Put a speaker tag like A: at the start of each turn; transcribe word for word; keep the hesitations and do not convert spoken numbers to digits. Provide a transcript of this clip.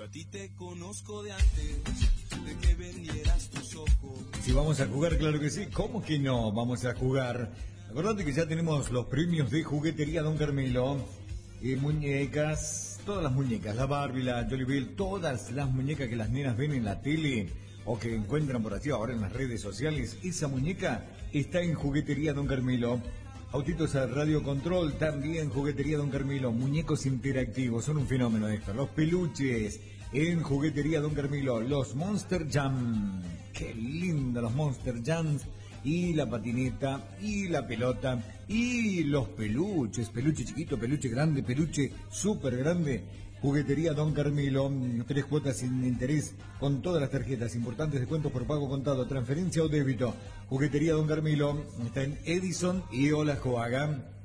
A: Yo a ti te conozco de antes, de que vendieras tus ojos.
B: Si vamos a jugar, claro que sí. ¿Cómo que no? Vamos a jugar. Acordate que ya tenemos los premios de Juguetería Don Carmelo. Eh, muñecas, todas las muñecas, la Barbie, la Jollibee, todas las muñecas que las nenas ven en la tele o que encuentran por allí ahora en las redes sociales. Esa muñeca está en Juguetería Don Carmelo. Autitos a radio control, también Juguetería Don Carmelo. Muñecos interactivos, son un fenómeno esto. Los peluches en Juguetería Don Carmelo. Los Monster Jam, qué lindo los Monster Jams. Y la patineta, y la pelota, y los peluches. Peluche chiquito, peluche grande, peluche súper grande. Juguetería Don Carmelo, tres cuotas sin interés con todas las tarjetas, importantes descuentos por pago contado, transferencia o débito. Juguetería Don Carmelo está en Edison y Olajuaga.